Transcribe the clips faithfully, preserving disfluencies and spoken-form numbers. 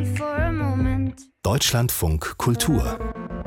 Deutschlandfunk Kultur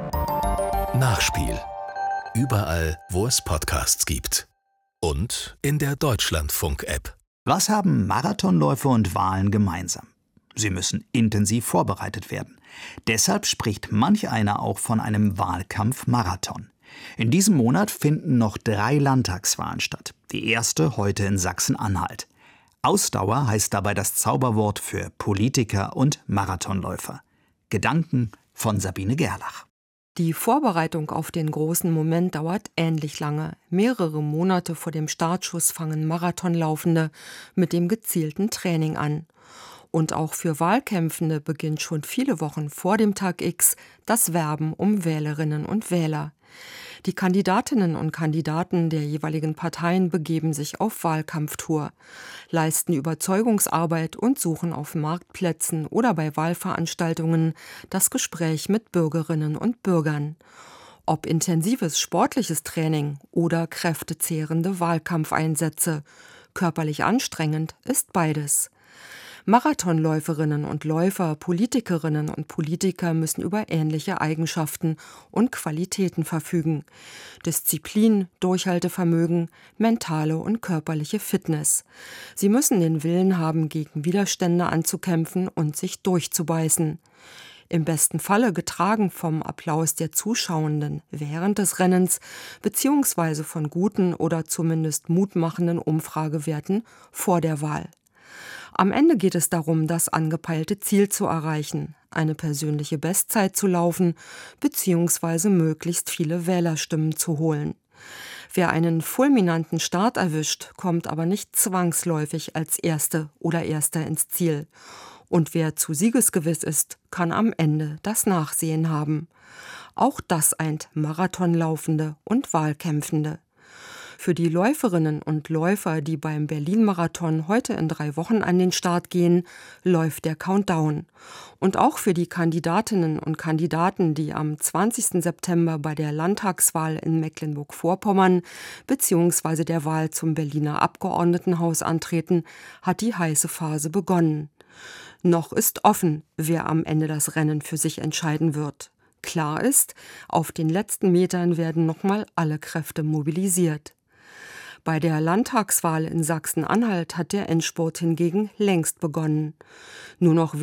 Nachspiel. Überall, wo es Podcasts gibt. Und in der Deutschlandfunk-App. Was haben Marathonläufe und Wahlen gemeinsam? Sie müssen intensiv vorbereitet werden. Deshalb spricht manch einer auch von einem Wahlkampf-Marathon. In diesem Monat finden noch drei Landtagswahlen statt. Die erste heute in Sachsen-Anhalt. Ausdauer heißt dabei das Zauberwort für Politiker und Marathonläufer. Gedanken von Sabine Gerlach. Die Vorbereitung auf den großen Moment dauert ähnlich lange. Mehrere Monate vor dem Startschuss fangen Marathonlaufende mit dem gezielten Training an. Und auch für Wahlkämpfende beginnt schon viele Wochen vor dem Tag X das Werben um Wählerinnen und Wähler. Die Kandidatinnen und Kandidaten der jeweiligen Parteien begeben sich auf Wahlkampftour, leisten Überzeugungsarbeit und suchen auf Marktplätzen oder bei Wahlveranstaltungen das Gespräch mit Bürgerinnen und Bürgern. Ob intensives sportliches Training oder kräftezehrende Wahlkampfeinsätze, körperlich anstrengend ist beides. Marathonläuferinnen und Läufer, Politikerinnen und Politiker müssen über ähnliche Eigenschaften und Qualitäten verfügen. Disziplin, Durchhaltevermögen, mentale und körperliche Fitness. Sie müssen den Willen haben, gegen Widerstände anzukämpfen und sich durchzubeißen. Im besten Falle getragen vom Applaus der Zuschauenden während des Rennens beziehungsweise von guten oder zumindest mutmachenden Umfragewerten vor der Wahl. Am Ende geht es darum, das angepeilte Ziel zu erreichen, eine persönliche Bestzeit zu laufen bzw. möglichst viele Wählerstimmen zu holen. Wer einen fulminanten Start erwischt, kommt aber nicht zwangsläufig als Erste oder Erster ins Ziel. Und wer zu siegesgewiss ist, kann am Ende das Nachsehen haben. Auch das eint Marathonlaufende und Wahlkämpfende. Für die Läuferinnen und Läufer, die beim Berlin-Marathon heute in drei Wochen an den Start gehen, läuft der Countdown. Und auch für die Kandidatinnen und Kandidaten, die am zwanzigsten September bei der Landtagswahl in Mecklenburg-Vorpommern bzw. der Wahl zum Berliner Abgeordnetenhaus antreten, hat die heiße Phase begonnen. Noch ist offen, wer am Ende das Rennen für sich entscheiden wird. Klar ist, auf den letzten Metern werden nochmal alle Kräfte mobilisiert. Bei der Landtagswahl in Sachsen-Anhalt hat der Endspurt hingegen längst begonnen. Nur noch